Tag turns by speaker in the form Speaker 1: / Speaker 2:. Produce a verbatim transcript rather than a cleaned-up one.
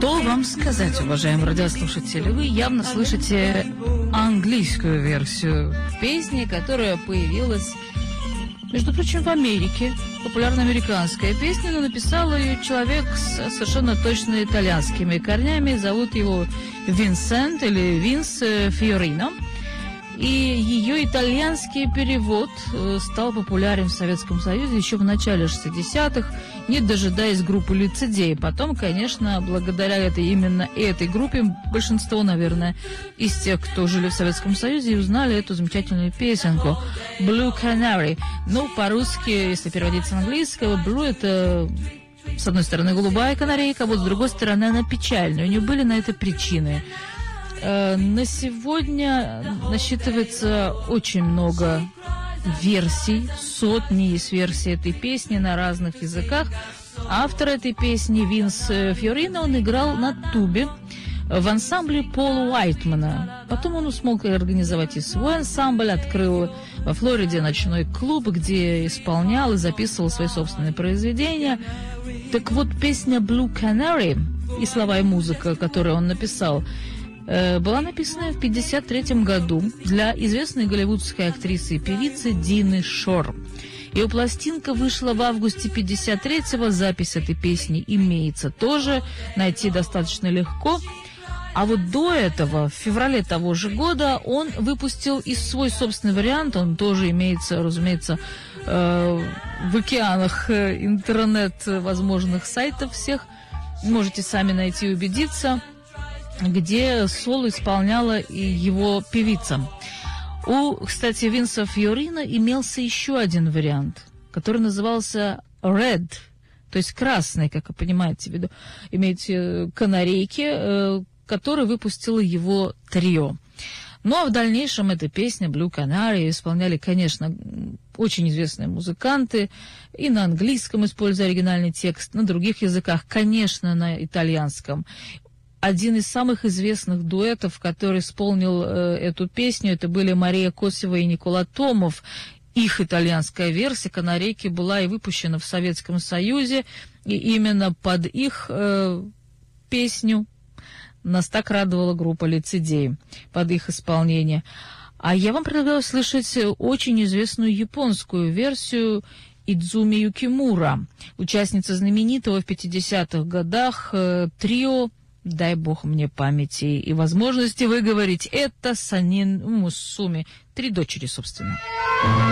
Speaker 1: Что вам сказать, уважаемые радиослушатели? Вы явно слышите английскую версию песни, которая появилась, между прочим, в Америке. Популярная американская песня, но написал ее человек с совершенно точно итальянскими корнями. Зовут его Винсент или Винс Фиорино. И ее итальянский перевод стал популярен в Советском Союзе еще в начале шестидесятых, не дожидаясь группы «Лицедей». Потом, конечно, благодаря этой, именно этой группе, большинство, наверное, из тех, кто жили в Советском Союзе, узнали эту замечательную песенку «Blue Canary». Ну, по-русски, если переводить с английского, «blue» — это, с одной стороны, голубая канарейка, а вот с другой стороны, она печальная. У нее были на это причины. На сегодня насчитывается очень много версий, сотни есть версий этой песни на разных языках. Автор этой песни Винс Фиорино, он играл на тубе в ансамбле Пола Уайтмана. Потом он смог организовать и свой ансамбль, открыл во Флориде ночной клуб, где исполнял и записывал свои собственные произведения. Так вот, песня «Blue Canary» и слова и музыка, которую он написал, была написана в пятьдесят третьем году для известной голливудской актрисы и певицы Дины Шор. Ее пластинка вышла в августе пятьдесят третьего, запись этой песни имеется тоже, найти достаточно легко. А вот до этого, в феврале того же года, он выпустил и свой собственный вариант, он тоже имеется, разумеется, в океанах интернет возможных сайтов всех, можете сами найти и убедиться, где соло исполняла и его певица. У, кстати, Винса Фиорино имелся еще один вариант, который назывался «Red», то есть красный, как вы понимаете, в виду, имеете канарейки, который выпустило его трио. Ну, а в дальнейшем эта песня «Blue Canary» исполняли, конечно, очень известные музыканты, и на английском, используя оригинальный текст, на других языках, конечно, на итальянском. Один из самых известных дуэтов, который исполнил э, эту песню, это были Мария Косева и Никола Томов. Их итальянская версия «Канарейки» была и выпущена в Советском Союзе, и именно под их э, песню нас так радовала группа «Лицедей», под их исполнение. А я вам предлагаю слышать очень известную японскую версию Идзуми Юкимура, участница знаменитого в пятидесятых годах э, трио, дай бог мне памяти и возможности выговорить, это Санин Мусуми, три дочери, собственно.